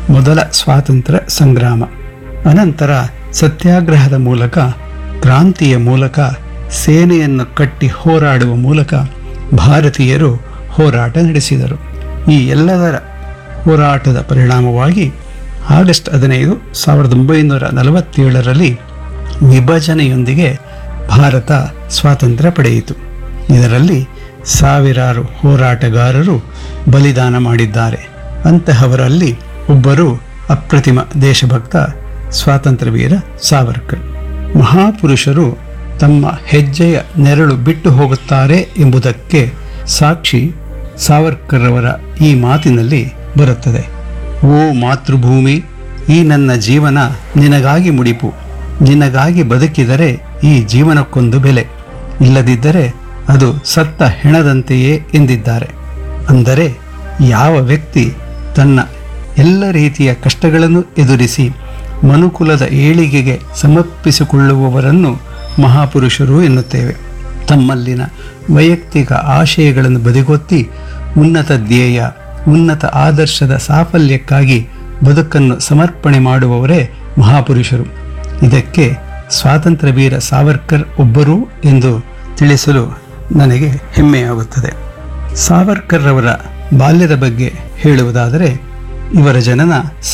ಮೊದಲ ಸ್ವಾತಂತ್ರ್ಯ ಸಂಗ್ರಾಮ. ಅನಂತರ ಸತ್ಯಾಗ್ರಹದ ಮೂಲಕ, ಕ್ರಾಂತಿಯ ಮೂಲಕ, ಸೇನೆಯನ್ನು ಕಟ್ಟಿ ಹೋರಾಡುವ ಮೂಲಕ ಭಾರತೀಯರು ಹೋರಾಟ ನಡೆಸಿದರು. ಈ ಎಲ್ಲದರ ಹೋರಾಟದ ಪರಿಣಾಮವಾಗಿ ಆಗಸ್ಟ್ 15, 1947ರಲ್ಲಿ ವಿಭಜನೆಯೊಂದಿಗೆ ಭಾರತ ಸ್ವಾತಂತ್ರ್ಯ ಪಡೆಯಿತು. ಇದರಲ್ಲಿ ಸಾವಿರಾರು ಹೋರಾಟಗಾರರು ಬಲಿದಾನ ಮಾಡಿದ್ದಾರೆ. ಅಂತಹವರಲ್ಲಿ ಒಬ್ಬರು ಅಪ್ರತಿಮ ದೇಶಭಕ್ತ ಸ್ವಾತಂತ್ರ್ಯ ವೀರ ಸಾವರ್ಕರ್. ಮಹಾಪುರುಷರು ತಮ್ಮ ಹೆಜ್ಜೆಯ ನೆರಳು ಬಿಟ್ಟು ಹೋಗುತ್ತಾರೆ ಎಂಬುದಕ್ಕೆ ಸಾಕ್ಷಿ ಸಾವರ್ಕರ್ ಅವರ ಈ ಮಾತಿನಲ್ಲಿ ಬರುತ್ತದೆ. ಓ ಮಾತೃಭೂಮಿ, ಈ ನನ್ನ ಜೀವನ ನಿನಗಾಗಿ ಮುಡಿಪು. ನಿನಗಾಗಿ ಬದುಕಿದರೆ ಈ ಜೀವನಕ್ಕೊಂದು ಬೆಲೆ, ಇಲ್ಲದಿದ್ದರೆ ಅದು ಸತ್ತ ಹೆಣದಂತೆಯೇ ಎಂದಿದ್ದಾರೆ. ಅಂದರೆ ಯಾವ ವ್ಯಕ್ತಿ ತನ್ನ ಎಲ್ಲ ರೀತಿಯ ಕಷ್ಟಗಳನ್ನು ಎದುರಿಸಿ ಮನುಕುಲದ ಏಳಿಗೆಗೆ ಸಮರ್ಪಿಸಿಕೊಳ್ಳುವವರನ್ನು ಮಹಾಪುರುಷರು ಎನ್ನುತ್ತೇವೆ. ತಮ್ಮಲ್ಲಿನ ವೈಯಕ್ತಿಕ ಆಶಯಗಳನ್ನು ಬದಿಗೊತ್ತಿ ಉನ್ನತ ಧ್ಯೇಯ, ಉನ್ನತ ಆದರ್ಶದ ಸಾಫಲ್ಯಕ್ಕಾಗಿ ಬದುಕನ್ನು ಸಮರ್ಪಣೆ ಮಾಡುವವರೇ ಮಹಾಪುರುಷರು. ಇದಕ್ಕೆ ಸ್ವಾತಂತ್ರ್ಯ ವೀರ ಸಾವರ್ಕರ್ ಒಬ್ಬರು ಎಂದು ತಿಳಿಸಲು ನನಗೆ ಹೆಮ್ಮೆಯಾಗುತ್ತದೆ. ಸಾವರ್ಕರ್ ಅವರ ಬಾಲ್ಯದ ಬಗ್ಗೆ ಹೇಳುವುದಾದರೆ, ಇವರ ಜನನ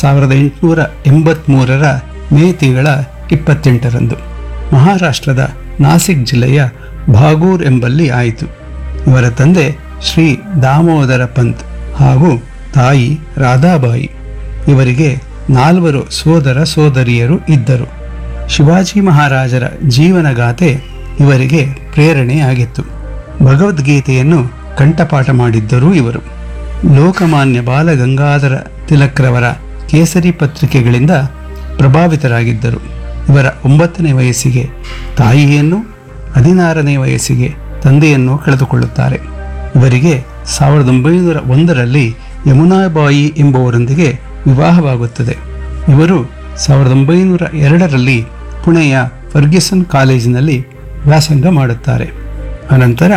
1883ರ ಮೇ ತಿಂಗಳ 28ರಂದು ಮಹಾರಾಷ್ಟ್ರದ ನಾಸಿಕ್ ಜಿಲ್ಲೆಯ ಭಾಗೂರ್ ಎಂಬಲ್ಲಿ ಆಯಿತು. ಇವರ ತಂದೆ ಶ್ರೀ ದಾಮೋದರ ಪಂತ್ ಹಾಗೂ ತಾಯಿ ರಾಧಾಬಾಯಿ. ಇವರಿಗೆ 4 ಸೋದರ ಸೋದರಿಯರು ಇದ್ದರು. ಶಿವಾಜಿ ಮಹಾರಾಜರ ಜೀವನಗಾಥೆ ಇವರಿಗೆ ಪ್ರೇರಣೆಯಾಗಿತ್ತು. ಭಗವದ್ಗೀತೆಯನ್ನು ಕಂಠಪಾಠ ಮಾಡಿದ್ದರು ಇವರು. ಲೋಕಮಾನ್ಯ ಬಾಲಗಂಗಾಧರ ತಿಲಕ್ರವರ ಕೇಸರಿ ಪತ್ರಿಕೆಗಳಿಂದ ಪ್ರಭಾವಿತರಾಗಿದ್ದರು. ಇವರ 9ನೇ ವಯಸ್ಸಿಗೆ ತಾಯಿಯನ್ನು, 16ನೇ ವಯಸ್ಸಿಗೆ ತಂದೆಯನ್ನು ಕಳೆದುಕೊಳ್ಳುತ್ತಾರೆ. ಇವರಿಗೆ 1901ರಲ್ಲಿ ಯಮುನಾಬಾಯಿ ಎಂಬುವರೊಂದಿಗೆ ವಿವಾಹವಾಗುತ್ತದೆ. ಇವರು 1902ರಲ್ಲಿ ಪುಣೆಯ ಫರ್ಗ್ಯೂಸನ್ ಕಾಲೇಜಿನಲ್ಲಿ ವ್ಯಾಸಂಗ ಮಾಡುತ್ತಾರೆ. ಅನಂತರ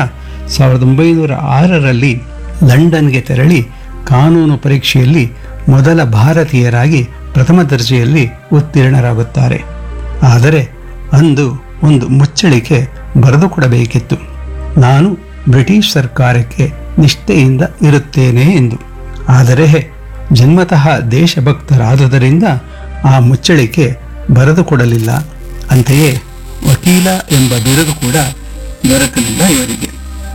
1906ರಲ್ಲಿ ಲಂಡನ್ಗೆ ತೆರಳಿ ಕಾನೂನು ಪರೀಕ್ಷೆಯಲ್ಲಿ ಮೊದಲ ಭಾರತೀಯರಾಗಿ ಪ್ರಥಮ ದರ್ಜೆಯಲ್ಲಿ ಉತ್ತೀರ್ಣರಾಗುತ್ತಾರೆ. ಆದರೆ ಅಂದು ಒಂದು ಮುಚ್ಚಳಿಕೆ ಬರೆದುಕೊಡಬೇಕಿತ್ತು. ನಾನು ಬ್ರಿಟಿಷ್ ಸರ್ಕಾರಕ್ಕೆ ನಿಷ್ಠೆಯಿಂದ ಇರುತ್ತೇನೆ ಎಂದು. ಆದರೆ ಜನ್ಮತಃ ದೇಶಭಕ್ತರಾದುದರಿಂದ ಆ ಮುಚ್ಚಳಿಕೆ ಬರೆದುಕೊಡಲಿಲ್ಲ. ಅಂತೆಯೇ ವಕೀಲ ಎಂಬ ಬಿರುದು ಕೂಡ ದೊರಕಲಿಲ್ಲ ಇವರಿಗೆ.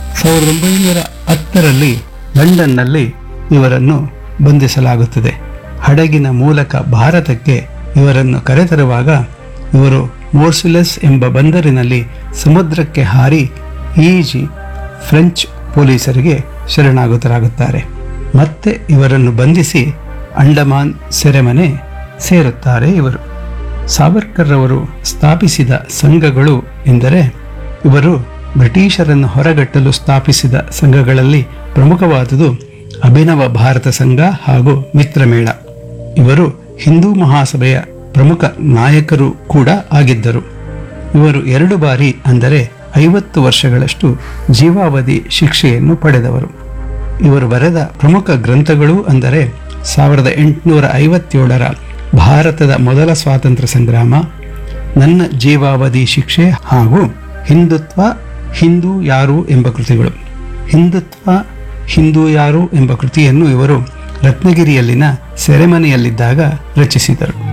1910ರಲ್ಲಿ ಲಂಡನ್ನಲ್ಲಿ ಇವರನ್ನು ಬಂಧಿಸಲಾಗುತ್ತದೆ. ಹಡಗಿನ ಮೂಲಕ ಭಾರತಕ್ಕೆ ಇವರನ್ನು ಕರೆತರುವಾಗ ಇವರು ಮೋರ್ಸಿಲಸ್ ಎಂಬ ಬಂದರಿನಲ್ಲಿ ಸಮುದ್ರಕ್ಕೆ ಹಾರಿ ಈಜಿ ಫ್ರೆಂಚ್ ಪೊಲೀಸರಿಗೆ ಶರಣಾಗತರಾಗುತ್ತಾರೆ. ಮತ್ತೆ ಇವರನ್ನು ಬಂಧಿಸಿ ಅಂಡಮಾನ್ ಸೆರೆಮನೆ ಸೇರುತ್ತಾರೆ ಇವರು. ಸಾವರ್ಕರ್ ಅವರು ಸ್ಥಾಪಿಸಿದ ಸಂಘಗಳು ಎಂದರೆ, ಇವರು ಬ್ರಿಟಿಷರನ್ನು ಹೊರಗಟ್ಟಲು ಸ್ಥಾಪಿಸಿದ ಸಂಘಗಳಲ್ಲಿ ಪ್ರಮುಖವಾದುದು ಅಭಿನವ ಭಾರತ ಸಂಘ ಹಾಗೂ ಮಿತ್ರಮೇಳ. ಇವರು ಹಿಂದೂ ಮಹಾಸಭೆಯ ಪ್ರಮುಖ ನಾಯಕರು ಕೂಡ ಆಗಿದ್ದರು. ಇವರು 2 ಬಾರಿ ಅಂದರೆ 50 ವರ್ಷಗಳಷ್ಟು ಜೀವಾವಧಿ ಶಿಕ್ಷೆಯನ್ನು ಪಡೆದವರು. ಇವರು ಬರೆದ ಪ್ರಮುಖ ಗ್ರಂಥಗಳು ಅಂದರೆ 1857ರ ಭಾರತದ ಮೊದಲ ಸ್ವಾತಂತ್ರ್ಯ ಸಂಗ್ರಾಮ, ನನ್ನ ಜೀವಾವಧಿ ಶಿಕ್ಷೆ ಹಾಗೂ ಹಿಂದುತ್ವ ಹಿಂದೂ ಯಾರು ಎಂಬ ಕೃತಿಗಳು. ಹಿಂದುತ್ವ ಹಿಂದೂ ಯಾರು ಎಂಬ ಕೃತಿಯನ್ನು ಇವರು ರತ್ನಗಿರಿಯಲ್ಲಿನ ಸೆರೆಮನೆಯಲ್ಲಿದ್ದಾಗ ರಚಿಸಿದರು.